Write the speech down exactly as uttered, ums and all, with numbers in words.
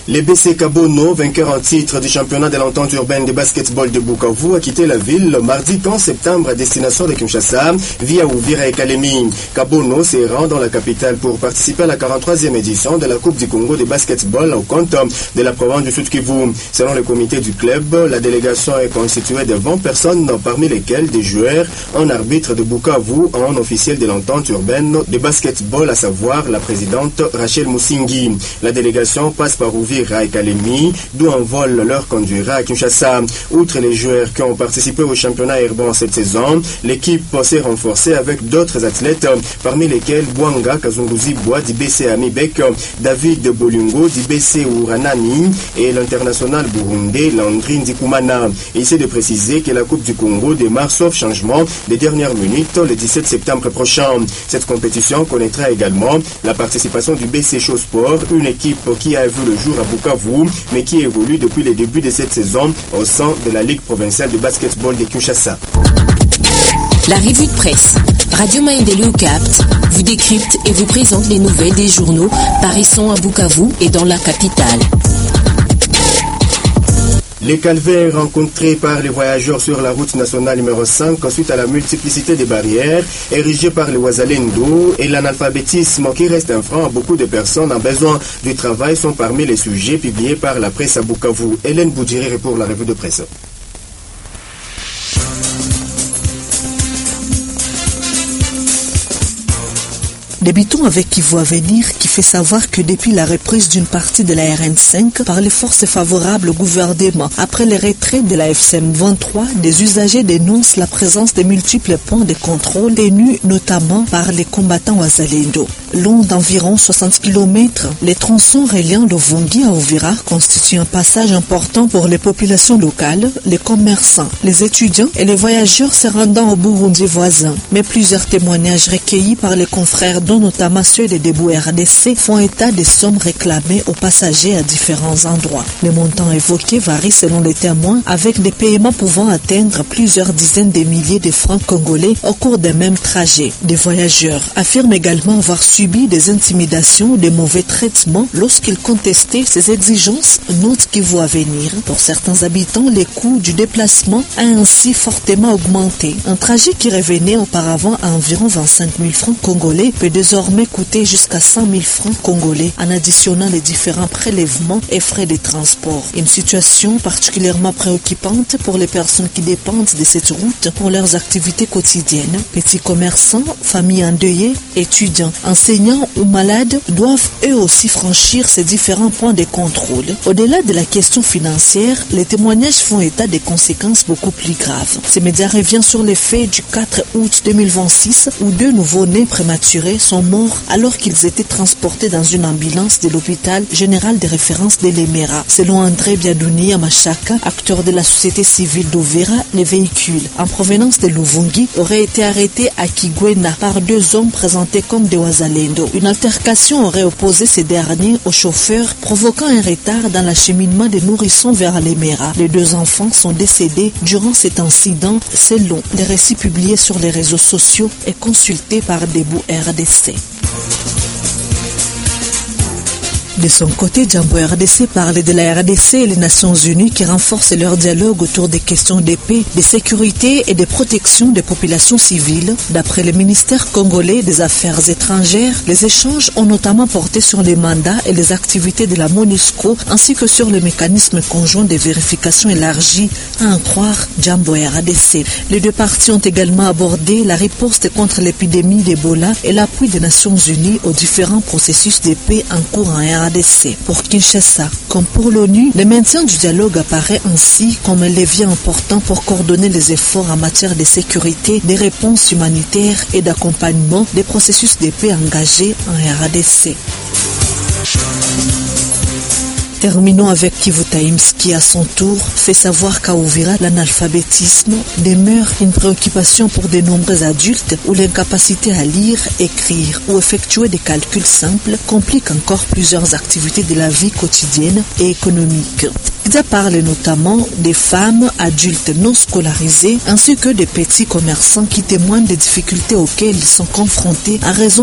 Les B C Kabono, vainqueur en titre du championnat de l'entente urbaine de basketball de Bukavu, a quitté la ville le mardi quinze septembre à destination de Kinshasa via Uvira et Kalemi. Kabono se rend dans la capitale pour participer à la quarante-troisième édition de la Coupe du Congo de basketball au compte de la province du Sud Kivu. Selon le comité du club, la délégation est constituée de vingt personnes, parmi lesquelles des joueurs, un arbitre de Bukavu, un officiel de l'entente urbaine de basketball, à savoir la présidente Rachel Musingi. La délégation passe par Uvira et Kalemi, d'où un vol leur conduira à Kinshasa. Outre les joueurs qui ont participé au championnat urbain cette saison, l'équipe s'est renforcée avec d'autres athlètes, parmi lesquels Bwanga Kazunguzi Bois du B C Amibek, David Bolingo du B C Uranani et l'international burundais Landry Ndikumana. Il s'est de préciser que la Coupe du Congo démarre sauf changement des dernières minutes le dix-sept septembre prochain. Cette compétition connaîtra également la participation du B C Show Sport, une équipe qui a vu le jour à Bukavu, mais qui évolue depuis le début de cette saison au sein de la Ligue provinciale de basketball de Kinshasa. La revue de presse Radio Maendeleo capte, vous décrypte et vous présente les nouvelles des journaux paraissant à Bukavu et dans la capitale. Les calvaires rencontrés par les voyageurs sur la route nationale numéro cinq suite à la multiplicité des barrières érigées par les Wazalendo et l'analphabétisme qui reste un frein à beaucoup de personnes en besoin du travail sont parmi les sujets publiés par la presse à Bukavu. Hélène Boudjiri pour la revue de presse. Débutons avec Kivu Avenir qui fait savoir que depuis la reprise d'une partie de la R N cinq par les forces favorables au gouvernement, après les retraits de la F C M vingt-trois, des usagers dénoncent la présence de multiples points de contrôle tenus notamment par les combattants Wazalendo. Long d'environ soixante kilomètres, les tronçons reliant Lovungi à Uvira constituent un passage important pour les populations locales, les commerçants, les étudiants et les voyageurs se rendant au Burundi voisin. Mais plusieurs témoignages recueillis par les confrères dont notamment ceux des Debout R D C, font état des sommes réclamées aux passagers à différents endroits. Les montants évoqués varient selon les témoins, avec des paiements pouvant atteindre plusieurs dizaines de milliers de francs congolais au cours des mêmes trajets. Des voyageurs affirment également avoir subi des intimidations ou des mauvais traitements lorsqu'ils contestaient ces exigences, note Kivu Avenir. Pour certains habitants, les coûts du déplacement a ainsi fortement augmenté. Un trajet qui revenait auparavant à environ vingt-cinq mille francs congolais peut désormais coûter jusqu'à cent mille francs congolais en additionnant les différents prélèvements et frais de transport. Une situation particulièrement préoccupante pour les personnes qui dépendent de cette route pour leurs activités quotidiennes. Petits commerçants, familles endeuillées, étudiants, enseignants ou malades doivent eux aussi franchir ces différents points de contrôle. Au-delà de la question financière, les témoignages font état des conséquences beaucoup plus graves. Ces médias reviennent sur les faits du quatre août deux mille vingt-six où deux nouveaux-nés prématurés sont morts alors qu'ils étaient transportés dans une ambulance de l'hôpital général de référence de l'Emera. Selon André Biadouni Amachaka, acteur de la société civile d'Uvira, les véhicules en provenance de Luvungi auraient été arrêtés à Kigwena par deux hommes présentés comme des Wazalendo. Une altercation aurait opposé ces derniers aux chauffeurs, provoquant un retard dans l'acheminement des nourrissons vers l'Emera. Les deux enfants sont décédés durant cet incident, selon les récits publiés sur les réseaux sociaux et consultés par Debout R D C. De son côté, Jambo R D C parle de la R D C et les Nations Unies qui renforcent leur dialogue autour des questions de paix, de sécurité et de protection des populations civiles. D'après le ministère congolais des Affaires étrangères, les échanges ont notamment porté sur les mandats et les activités de la MONUSCO ainsi que sur le mécanisme conjoint de vérification élargie, à en croire Jambo R D C. Les deux parties ont également abordé la riposte contre l'épidémie d'Ebola et l'appui des Nations Unies aux différents processus de paix en cours en R D C. Pour Kinshasa, comme pour l'ONU, le maintien du dialogue apparaît ainsi comme un levier important pour coordonner les efforts en matière de sécurité, des réponses humanitaires et d'accompagnement des processus de paix engagés en R D C. Terminons avec Kivu Times qui, à son tour, fait savoir qu'à Uvira, l'analphabétisme demeure une préoccupation pour de nombreux adultes où l'incapacité à lire, écrire ou effectuer des calculs simples complique encore plusieurs activités de la vie quotidienne et économique. Il parle notamment des femmes adultes non scolarisées ainsi que des petits commerçants qui témoignent des difficultés auxquelles ils sont confrontés en raison